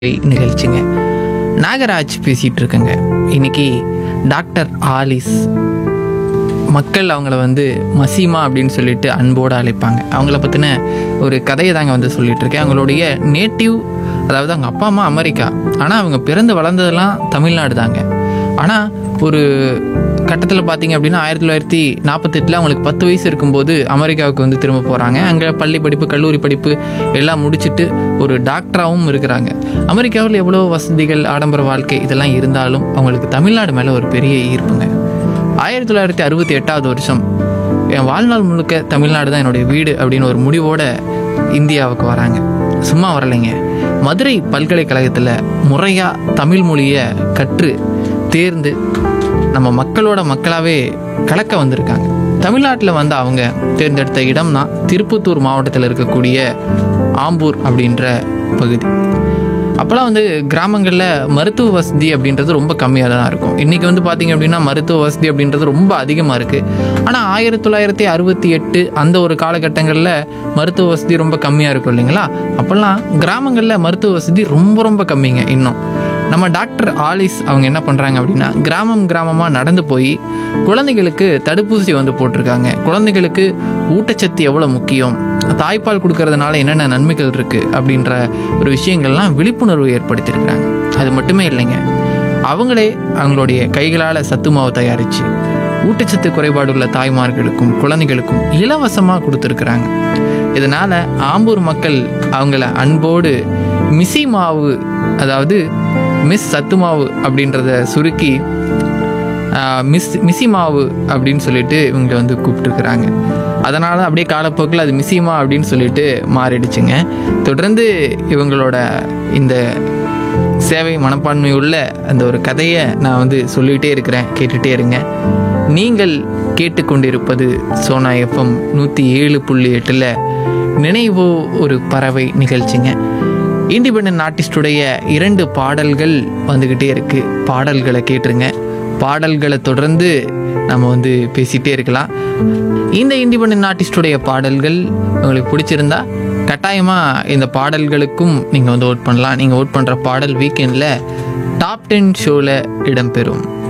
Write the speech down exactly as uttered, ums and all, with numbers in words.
நிகழ்ச்சிங்க. நாகராஜ் பேசிகிட்டு இருக்கேங்க. இன்னைக்கு டாக்டர் ஆலிஸ், மக்கள் அவங்கள வந்து மசீமா அப்படின்னு சொல்லிட்டு அன்போடு அழைப்பாங்க. அவங்கள பற்றின ஒரு கதையை தாங்க வந்து சொல்லிட்டு இருக்கேன். அவங்களுடைய நேட்டிவ், அதாவது அவங்க அப்பா அம்மா அமெரிக்கா, ஆனால் அவங்க பிறந்து வளர்ந்ததெல்லாம் தமிழ்நாடு தாங்க. ஆனால் ஒரு கட்டத்தில் பார்த்தீங்க அப்படின்னா ஆயிரத்தி தொள்ளாயிரத்தி நாற்பத்தெட்டில் அவங்களுக்கு பத்து வயசு இருக்கும்போது அமெரிக்காவுக்கு வந்து திரும்ப போகிறாங்க. அங்கே பள்ளி படிப்பு, கல்லூரி படிப்பு எல்லாம் முடிச்சுட்டு ஒரு டாக்டராகவும் இருக்கிறாங்க. அமெரிக்காவில் எவ்வளோ வசதிகள், ஆடம்பர வாழ்க்கை இதெல்லாம் இருந்தாலும் அவங்களுக்கு தமிழ்நாடு மேலே ஒரு பெரிய ஈர்ப்புங்க. ஆயிரத்தி தொள்ளாயிரத்தி அறுபத்தி எட்டாவது வருஷம் என் வாழ்நாள் முழுக்க தமிழ்நாடு தான் என்னுடைய வீடு அப்படின்னு ஒரு முடிவோடு இந்தியாவுக்கு வராங்க. சும்மா வரலைங்க, மதுரை பல்கலைக்கழகத்தில் முறையாக தமிழ் மொழியை கற்று தேர்ந்து நம்ம மக்களோட மக்களாகவே கலக்க வந்திருக்காங்க. தமிழ்நாட்டில் வந்து அவங்க தேர்ந்தெடுத்த இடம் தான் திருப்பத்தூர் மாவட்டத்தில் இருக்கக்கூடிய ஆம்பூர் அப்படின்ற பகுதி. அப்போல்லாம் வந்து கிராமங்களில் மருத்துவ வசதி அப்படின்றது ரொம்ப கம்மியாக தான் இருக்கும். இன்றைக்கி வந்து பார்த்திங்க அப்படின்னா மருத்துவ வசதி அப்படின்றது ரொம்ப அதிகமாக இருக்குது. ஆனால் ஆயிரத்தி தொள்ளாயிரத்தி அறுபத்தி எட்டு அந்த ஒரு காலகட்டங்களில் மருத்துவ வசதி ரொம்ப கம்மியாக இருக்கும் இல்லைங்களா? அப்போல்லாம் கிராமங்களில் மருத்துவ வசதி ரொம்ப ரொம்ப கம்மிங்க. இன்னும் நம்ம டாக்டர் ஆலிஸ் அவங்க என்ன பண்ணுறாங்க அப்படின்னா கிராமம் கிராமமாக நடந்து போய் குழந்தைகளுக்கு தடுப்பூசி வந்து போட்டிருக்காங்க. குழந்தைகளுக்கு ஊட்டச்சத்து எவ்வளோ முக்கியம், தாய்ப்பால் கொடுக்கறதுனால என்னென்ன நன்மைகள் இருக்குது அப்படின்ற ஒரு விஷயங்கள்லாம் விழிப்புணர்வு ஏற்படுத்தியிருக்கிறாங்க. அது மட்டுமே இல்லைங்க, அவங்களே அவங்களுடைய கைகளால் சத்து மாவு தயாரித்து ஊட்டச்சத்து குறைபாடு உள்ள தாய்மார்களுக்கும் குழந்தைகளுக்கும் இலவசமாக கொடுத்துருக்குறாங்க. இதனால் ஆம்பூர் மக்கள் அவங்கள அன்போடு மிசி மாவு, அதாவது மிஸ் சத்து மாவு அப்படின்றத சுருக்கி மிஸ் மிசி மாவு அப்படின்னு சொல்லிட்டு இவங்க வந்து கூப்பிட்டுருக்குறாங்க. அதனால் அப்படியே காலப்போக்கில் அது மிசிமா அப்படின்னு சொல்லிட்டு மாறிடுச்சுங்க. தொடர்ந்து இவங்களோட இந்த சேவை மனப்பான்மை உள்ள அந்த ஒரு கதையை நான் வந்து சொல்லிகிட்டே இருக்கிறேன், கேட்டுகிட்டே இருங்க. நீங்கள் கேட்டுக்கொண்டிருப்பது சோனா எஃப்எம் நூற்றி ஏழு புள்ளி எட்டில் நினைவோ ஒரு பறவை நிகழ்ச்சிங்க. இண்டிபெண்டன்ட் ஆர்டிஸ்டுடைய இரண்டு பாடல்கள் வந்துக்கிட்டே இருக்குது. பாடல்களை கேட்டுருங்க. பாடல்களை தொடர்ந்து நம்ம வந்து பேசிகிட்டே இருக்கலாம். இந்த இண்டிபெண்டன்ட் ஆர்டிஸ்டுடைய பாடல்கள் உங்களுக்கு பிடிச்சிருந்தா கட்டாயமாக இந்த பாடல்களுக்கும் நீங்கள் வந்து ஓட் பண்ணலாம். நீங்கள் ஓட் பண்ணுற பாடல் வீக்கெண்டில் டாப் டென் ஷோவில் இடம்பெறும்.